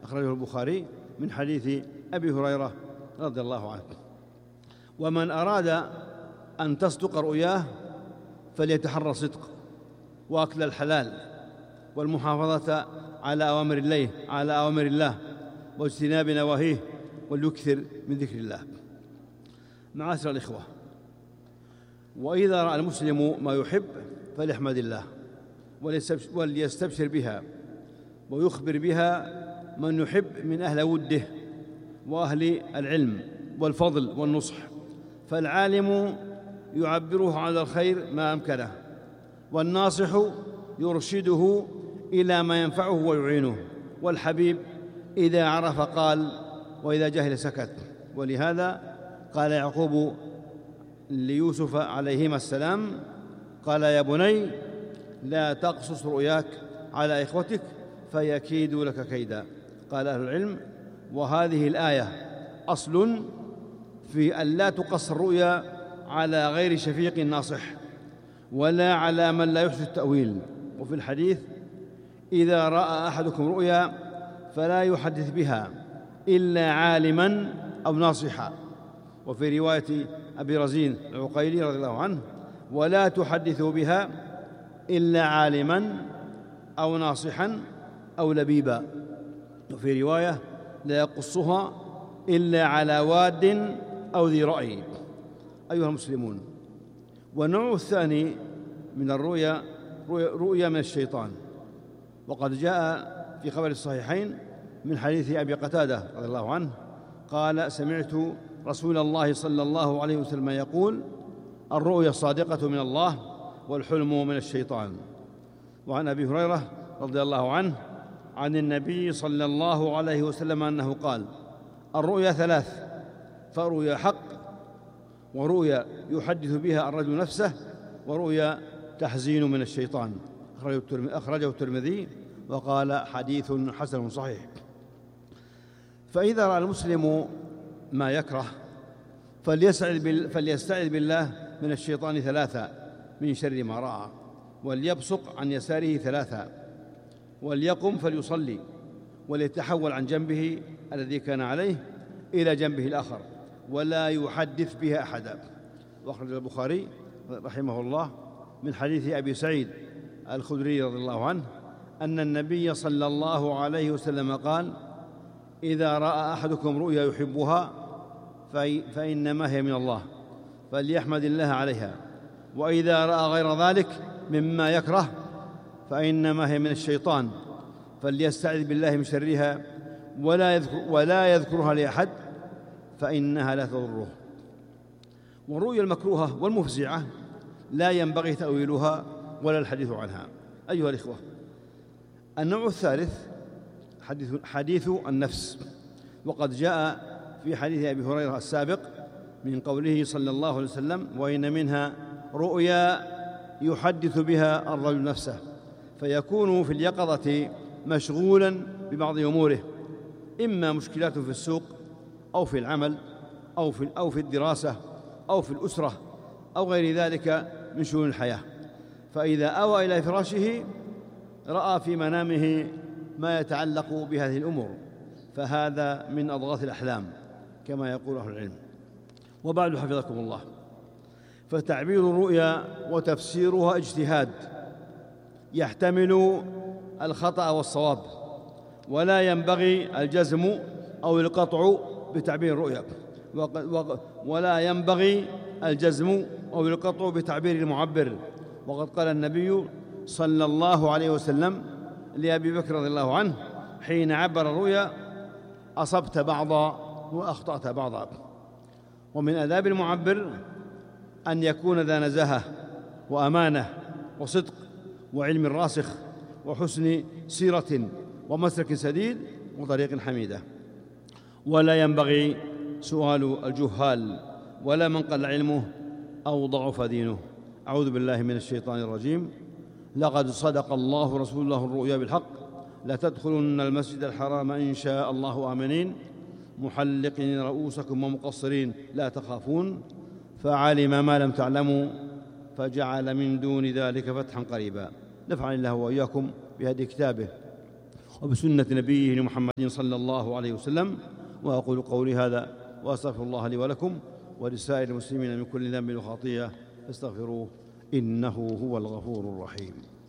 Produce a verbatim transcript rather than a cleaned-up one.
أخرجه البخاري من حديث أبي هريرة رضي الله عنه. ومن أراد أن تصدق رؤياه فليتحرى الصدق وأكل الحلال والمحافظة على أوامر الله على أوامر الله واجتناب نواهيه وليكثر من ذكر الله. معاشر الإخوة، وإذا رأى المسلم ما يحب فليحمد الله وليستبشر بها ويخبر بها من يحب من أهل وده وأهل العلم والفضل والنصح، فالعالم يعبره على الخير ما أمكنه، والناصح يرشده إلى ما ينفعه ويعينه، والحبيب إذا عرف قال وإذا جهل سكت. ولهذا قال يعقوب ليوسف عليهما السلام قال يا بني لا تقصص رؤياك على إخوتك فيكيدوا لك كيدا. قال أهل العلم وهذه الآية أصل في أن لا تقص الرؤيا على غير شفيق ناصح ولا على من لا يحسن التأويل. وفي الحديث إذا رأى أحدكم رؤيا فلا يحدث بها إلا عالما أو ناصحا. وفي رواية أبي رزين العقيلي رضي الله عنه ولا تحدثوا بها إلا عالما أو ناصحا أو لبيبا. وفي رواية لا يقصها إلا على واد أو ذي رأي. أيها المسلمون، والنوع الثاني من الرؤيا رؤيا من الشيطان، وقد جاء في خبر الصحيحين من حديث أبي قتادة رضي الله عنه قال سمعت رسول الله صلى الله عليه وسلم يقول الرؤيا الصادقة من الله والحلم من الشيطان. وعن أبي هريرة رضي الله عنه عن النبي صلى الله عليه وسلم أنه قال الرؤيا ثلاث، فرؤيا حق، ورؤيا يحدث بها الرجل نفسه، ورؤيا تحزين من الشيطان. أخرجه الترمذي وقال حديث حسن صحيح. فإذا رأى المسلم ما يكره فليستعذ بالله من الشيطان ثلاثة من شر ما رأى، وليبصق عن يساره ثلاثة، وليقم فليصلي، وليتحول عن جنبه الذي كان عليه إلى جنبه الآخر، ولا يحدث بها أحدا. وأخرج البخاري رحمه الله من حديث أبي سعيد الخدري رضي الله عنه أن النبي صلى الله عليه وسلم قال إذا رأى أحدكم رؤيا يحبها فإنما هي من الله فليحمد الله عليها، وإذا رأى غير ذلك مما يكره فإنما هي من الشيطان فليستعذ بالله من شرها ولا يذكر ولا يذكرها لأحد فإنها لا تضره. والرؤيا المكروهة والمفزعة لا ينبغي تأويلها ولا الحديث عنها. أيها الإخوة، النوع الثالث حديث, حديث النفس، وقد جاء في حديث أبي هريرة السابق من قوله صلى الله عليه وسلم وإن منها رؤيا يحدث بها الرجل نفسه فيكون في اليقظة مشغولا ببعض أموره، إما مشكلات في السوق أو في العمل أو في, أو في الدراسة أو في الأسرة أو غير ذلك من شؤون الحياة، فإذا أوى إلى فراشه رأى في منامه ما يتعلق بهذه الأمور، فهذا من أضغاث الأحلام كما يقول أهل العلم. وبعد حفظكم الله، فتعبير الرؤيا وتفسيرها اجتهاد يحتمل الخطأ والصواب، ولا ينبغي الجزم أو القطع بتعبير الرؤيا، ولا ينبغي الجزم أو القطع بتعبير المعبر. وقد قال النبي صلى الله عليه وسلم لأبي بكر رضي الله عنه حين عبر الرؤيا أصبت بعضا وأخطأت بعضا. ومن آداب المعبر أن يكون ذا نزاهة وأمانة وصدق وعلم راسخ وحسن سيرة ومسلك سديد وطريق حميدة، ولا ينبغي سؤال الجهال ولا من قل علمه أو ضعف دينه. أعوذ بالله من الشيطان الرجيم. لقد صدق الله رسوله الرؤيا بالحق لتدخلن المسجد الحرام إن شاء الله آمنين محلقين رؤوسكم ومقصرين لا تخافون فعلم ما لم تعلموا فجعل من دون ذلك فتحا قريبا. نفعني الله وإياكم بهدي كتابه وبسنة نبيه محمد صلى الله عليه وسلم. وأقول قولي هذا وأستغفر الله لي ولكم ولسائر المسلمين من كل ذنب وخطيئة فاستغفروه إنه هو الغفور الرحيم.